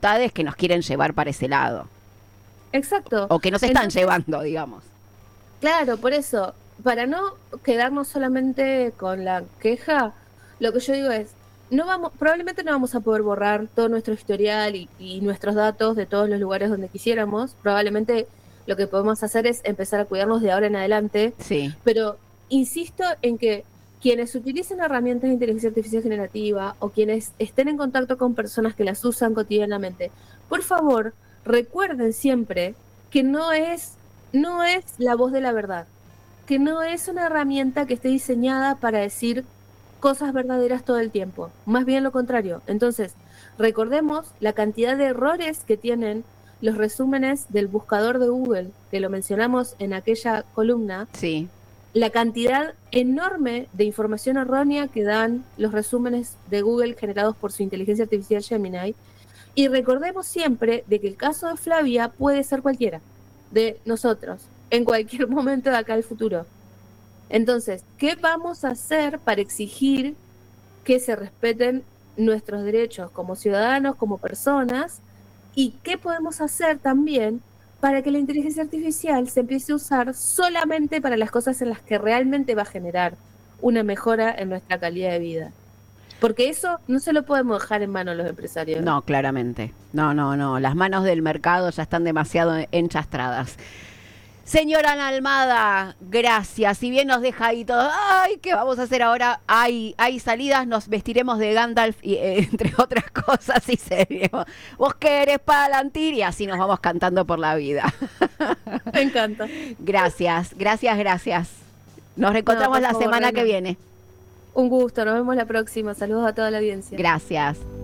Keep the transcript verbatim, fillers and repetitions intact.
voluntades que nos quieren llevar para ese lado. Exacto. O que nos están Entonces, llevando, digamos. claro, por eso, para no quedarnos solamente con la queja, lo que yo digo es, no vamos, probablemente no vamos a poder borrar todo nuestro historial y, y nuestros datos de todos los lugares donde quisiéramos. Probablemente lo que podemos hacer es empezar a cuidarnos de ahora en adelante, Sí. pero insisto en que quienes utilicen herramientas de inteligencia artificial generativa o quienes estén en contacto con personas que las usan cotidianamente, por favor, recuerden siempre que no es, no es la voz de la verdad, que no es una herramienta que esté diseñada para decir cosas verdaderas todo el tiempo, más bien lo contrario. Entonces, recordemos la cantidad de errores que tienen los resúmenes del buscador de Google, que lo mencionamos en aquella columna, Sí. la cantidad enorme de información errónea que dan los resúmenes de Google generados por su inteligencia artificial Gemini. Y recordemos siempre de que el caso de Flavia puede ser cualquiera de nosotros, en cualquier momento de acá al futuro. Entonces, ¿qué vamos a hacer para exigir que se respeten nuestros derechos como ciudadanos, como personas? ¿Y qué podemos hacer también para que la inteligencia artificial se empiece a usar solamente para las cosas en las que realmente va a generar una mejora en nuestra calidad de vida? Porque eso no se lo podemos dejar en manos de los empresarios. No, claramente. No, no, no. Las manos del mercado ya están demasiado enchastradas. Señora Ana Almada, gracias. Si bien nos deja ahí todo, ay, ¿qué vamos a hacer ahora? Hay, hay salidas, nos vestiremos de Gandalf, y, eh, entre otras cosas, y serio. Vos que eres Palantir, y así nos vamos cantando por la vida. Me encanta. Gracias, gracias, gracias. Nos reencontramos No, por la favor, semana Reina. que viene. Un gusto, nos vemos la próxima. Saludos a toda la audiencia. Gracias.